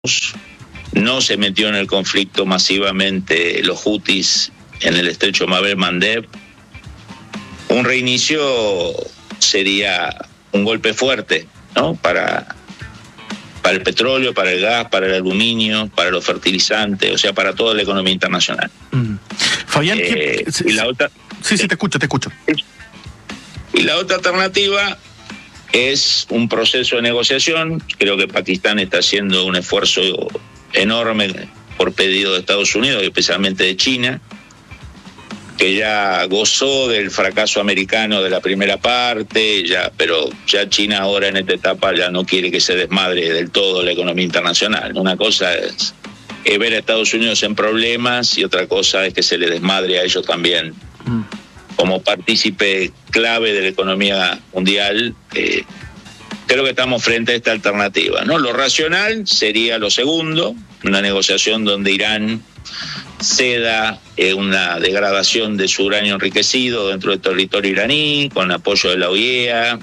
no se metió en el conflicto masivamente los hutis en el estrecho Bab el-Mandeb, un reinicio sería un golpe fuerte, ¿no? Para el petróleo, para el gas, para el aluminio, para los fertilizantes, o sea, para toda la economía internacional. Fabián, y la otra, sí, te escucho. Y la otra alternativa es un proceso de negociación. Creo que Pakistán está haciendo un esfuerzo enorme por pedido de Estados Unidos, especialmente de China, que ya gozó del fracaso americano de la primera parte, pero ya China ahora en esta etapa ya no quiere que se desmadre del todo la economía internacional. Una cosa es ver a Estados Unidos en problemas y otra cosa es que se le desmadre a ellos también. Como partícipe clave de la economía mundial, creo que estamos frente a esta alternativa, ¿no? Lo racional sería lo segundo, una negociación donde Irán ceda una degradación de su uranio enriquecido dentro del territorio iraní, con apoyo de la OIEA,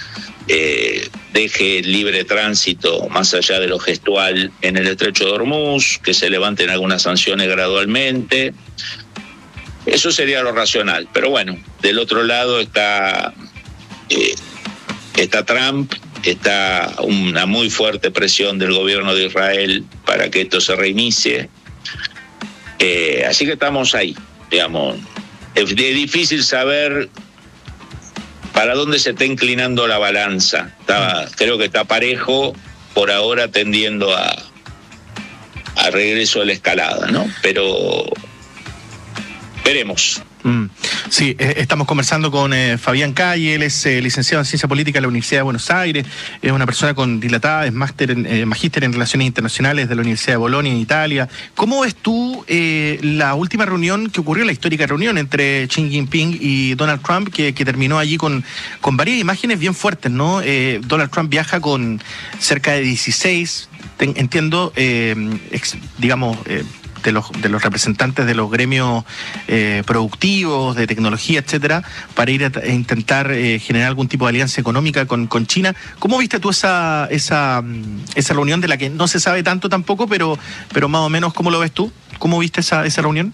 deje libre tránsito más allá de lo gestual en el estrecho de Hormuz, que se levanten algunas sanciones gradualmente. Eso sería lo racional. Pero bueno, del otro lado está Trump, está una muy fuerte presión del gobierno de Israel para que esto se reinicie. Así que estamos ahí, digamos. Es difícil saber para dónde se está inclinando la balanza. Creo que está parejo, por ahora tendiendo a regreso de la escalada, ¿no? Pero veremos. Sí, estamos conversando con Fabián Calle. Él es licenciado en Ciencia Política de la Universidad de Buenos Aires, es una persona con dilatada, es magíster en Relaciones Internacionales de la Universidad de Bolonia en Italia. ¿Cómo ves tú la última reunión que ocurrió, la histórica reunión entre Xi Jinping y Donald Trump, que terminó allí con varias imágenes bien fuertes, ¿no? Donald Trump viaja con cerca de 16, entiendo, de los representantes de los gremios productivos, de tecnología, etcétera, para ir a intentar generar algún tipo de alianza económica con China. ¿Cómo viste tú esa reunión de la que no se sabe tanto tampoco, pero más o menos, ¿cómo lo ves tú? ¿Cómo viste esa reunión?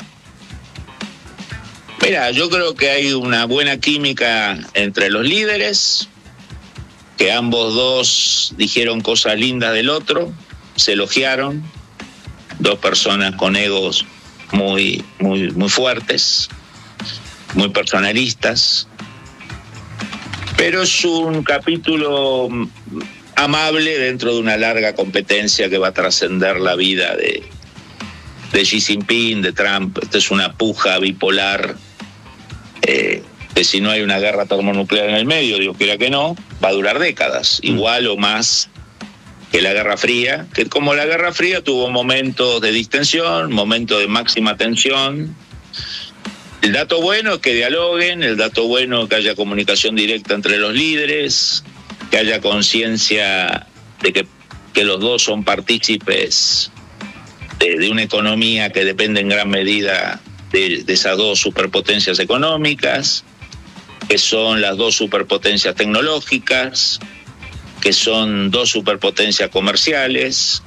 Mira, yo creo que hay una buena química entre los líderes, que ambos dos dijeron cosas lindas del otro, se elogiaron. Dos personas con egos muy fuertes, muy personalistas, pero es un capítulo amable dentro de una larga competencia que va a trascender la vida de Xi Jinping, de Trump. Esta es una puja bipolar, que si no hay una guerra termonuclear en el medio, Dios quiera que no, va a durar décadas, igual o más que la Guerra Fría, que como la Guerra Fría tuvo momentos de distensión, momentos de máxima tensión. El dato bueno es que dialoguen, el dato bueno es que haya comunicación directa entre los líderes, que haya conciencia de que los dos son partícipes de una economía que depende en gran medida de esas dos superpotencias económicas, que son las dos superpotencias tecnológicas, que son dos superpotencias comerciales,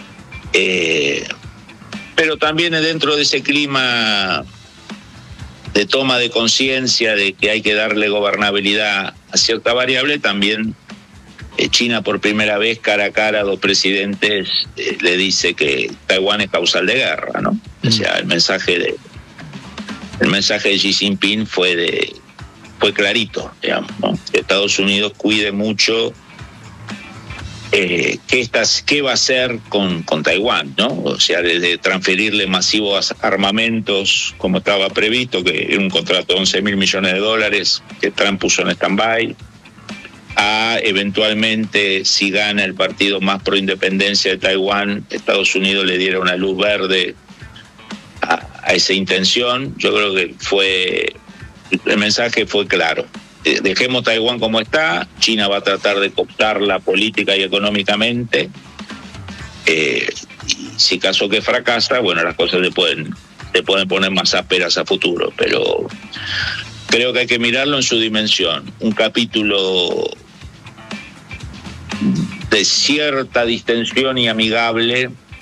pero también dentro de ese clima de toma de conciencia de que hay que darle gobernabilidad a cierta variable, también China por primera vez cara a cara a dos presidentes le dice que Taiwán es causal de guerra, ¿no? O sea, el mensaje de Xi Jinping fue clarito, digamos, ¿no? Que Estados Unidos cuide mucho qué va a hacer con Taiwán, ¿no? O sea, desde transferirle masivos armamentos, como estaba previsto, que era un contrato de $11.000 millones que Trump puso en stand-by, a eventualmente, si gana el partido más pro independencia de Taiwán, Estados Unidos le diera una luz verde a esa intención. Yo creo que el mensaje fue claro. Dejemos Taiwán como está, China va a tratar de cooptarla política y económicamente, y si caso que fracasa, bueno, las cosas se pueden poner más ásperas a futuro, pero creo que hay que mirarlo en su dimensión. Un capítulo de cierta distensión y amigable